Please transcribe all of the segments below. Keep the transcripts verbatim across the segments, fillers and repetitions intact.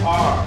二。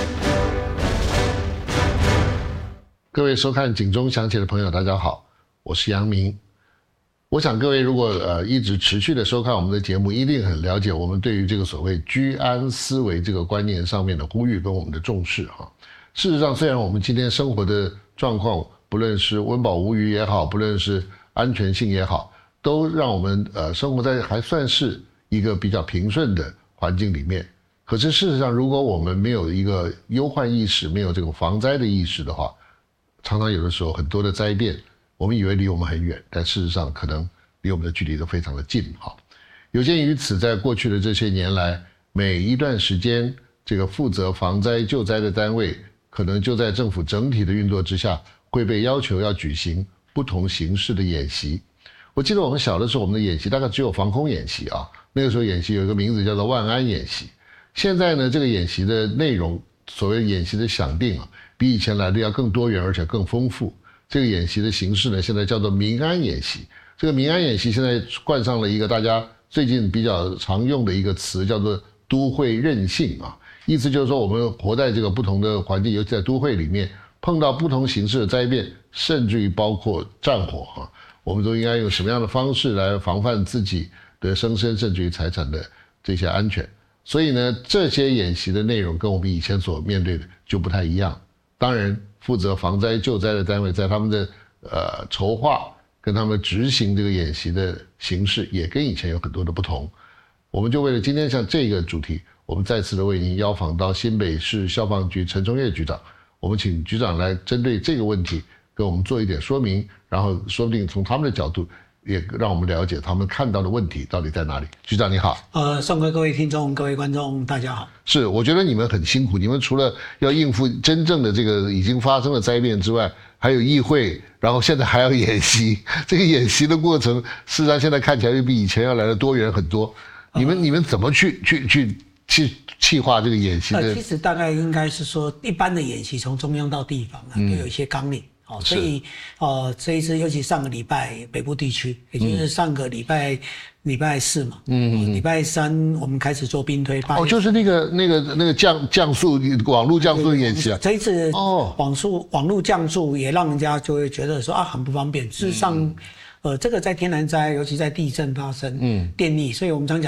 各位收看警钟响起的朋友，大家好，我是杨明。我想各位如果呃一直持续的收看我们的节目，一定很了解我们对于这个所谓居安思危这个观念上面的呼吁跟我们的重视哈。事实上，虽然我们今天生活的状况，不论是温饱无虞也好，不论是安全性也好，都让我们呃生活在还算是一个比较平顺的环境里面。可是事实上，如果我们没有一个忧患意识，没有这个防灾的意识的话，常常有的时候很多的灾变，我们以为离我们很远，但事实上可能离我们的距离都非常的近哈。有鉴于此，在过去的这些年来，每一段时间，这个负责防灾救灾的单位，可能就在政府整体的运作之下，会被要求要举行不同形式的演习。我记得我们小的时候，我们的演习大概只有防空演习啊，那个时候演习有一个名字叫做万安演习。现在呢，这个演习的内容，所谓演习的想定啊，比以前来的要更多元，而且更丰富。这个演习的形式呢，现在叫做民安演习。这个民安演习现在冠上了一个大家最近比较常用的一个词，叫做都会韧性啊。意思就是说，我们活在这个不同的环境，尤其在都会里面，碰到不同形式的灾变，甚至于包括战火啊，我们都应该用什么样的方式来防范自己的生生，甚至于财产的这些安全。所以呢，这些演习的内容跟我们以前所面对的就不太一样。当然，负责防灾救灾的单位在他们的呃筹划跟他们执行这个演习的形式，也跟以前有很多的不同。我们就为了今天像这个主题，我们再次的为您邀访到新北市消防局陈崇业局长，我们请局长来针对这个问题跟我们做一点说明，然后说不定从他们的角度，也让我们了解他们看到的问题到底在哪里。局长你好。 呃，宋哥，各位听众、各位观众，大家好。 是，我觉得你们很辛苦，你们除了要应付真正的这个已经发生的灾变之外，还有议会，然后现在还要演习。这个演习的过程，事实上现在看起来又比以前要来的多元很多。你们、呃、你们怎么去去去去企划这个演习的？ 呃，其实大概应该是说，一般的演习从中央到地方啊，都有一些纲领。哦，所以，呃，这一次尤其上个礼拜北部地区，也就是上个礼拜礼、嗯、拜四嘛，嗯，礼、呃、拜三我们开始做兵推。 哦，就是那个那个那个降降速网络降速演习啊。 这一次哦，网速网络降速也让人家就会觉得说啊很不方便。事实上，嗯、呃，这个在天然灾，尤其在地震发生，嗯，电力，所以我们常讲。